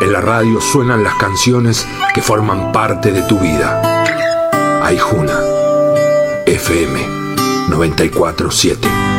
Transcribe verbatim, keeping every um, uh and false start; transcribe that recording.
En la radio suenan las canciones que forman parte de tu vida. Aijuna, F M noventa y cuatro punto siete.